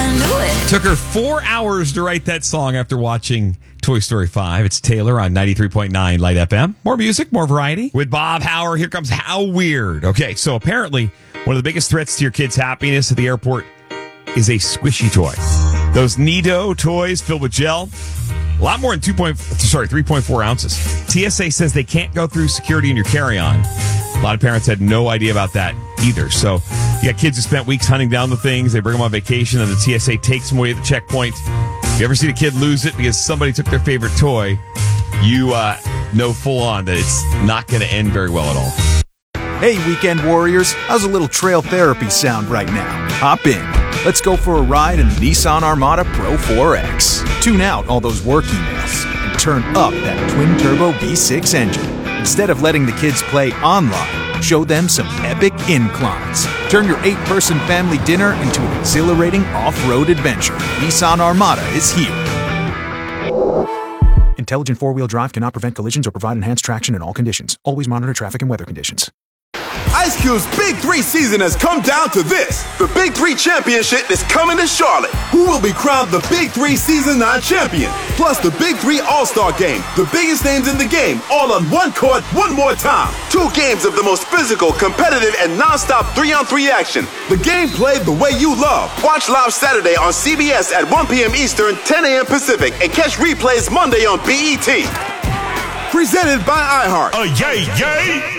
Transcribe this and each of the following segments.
into it. Took her 4 hours to write that song after watching Toy Story 5. It's Taylor on 93.9 Light FM. More music, more variety. With Bob Hauer, here comes How Weird. Okay, so apparently one of the biggest threats to your kid's happiness at the airport is a squishy toy. Those Nido toys filled with gel. A lot more than 3.4 ounces. TSA says they can't go through security in your carry-on. A lot of parents had no idea about that either. So you got kids who spent weeks hunting down the things. They bring them on vacation, and the TSA takes them away at the checkpoint. If you ever see a kid lose it because somebody took their favorite toy, you know full on that it's not going to end very well at all. Hey, weekend warriors. How's a little trail therapy sound right now? Hop in. Let's go for a ride in the Nissan Armada Pro 4X. Tune out all those work emails and turn up that twin-turbo V6 engine. Instead of letting the kids play online, show them some epic inclines. Turn your 8-person family dinner into an exhilarating off-road adventure. Nissan Armada is here. Intelligent four-wheel drive cannot prevent collisions or provide enhanced traction in all conditions. Always monitor traffic and weather conditions. Ice Cube's Big 3 season has come down to this. The Big 3 Championship is coming to Charlotte. Who will be crowned the Big 3 Season 9 champion? Plus the Big 3 All-Star Game. The biggest names in the game, all on one court, one more time. 2 games of the most physical, competitive, and non-stop 3-on-3 action. The game played the way you love. Watch live Saturday on CBS at 1 p.m. Eastern, 10 a.m. Pacific, and catch replays Monday on BET. Presented by iHeart. Yay!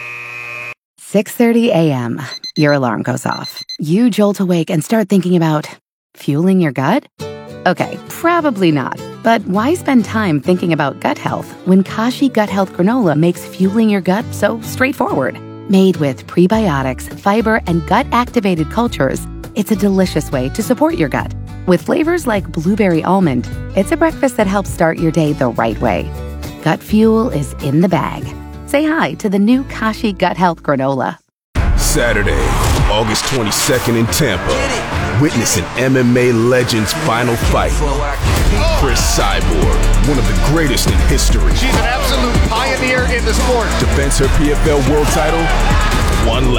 6:30 a.m. Your alarm goes off. You jolt awake and start thinking about fueling your gut? Okay, probably not. But why spend time thinking about gut health when Kashi Gut Health Granola makes fueling your gut so straightforward? Made with prebiotics, fiber, and gut-activated cultures, it's a delicious way to support your gut. With flavors like blueberry almond, it's a breakfast that helps start your day the right way. Gut fuel is in the bag. Say hi to the new Kashi Gut Health Granola. Saturday, August 22nd in Tampa. Witness an MMA legend's final fight. Chris Cyborg, one of the greatest in history. She's an absolute pioneer in the sport. Defends her PFL world title one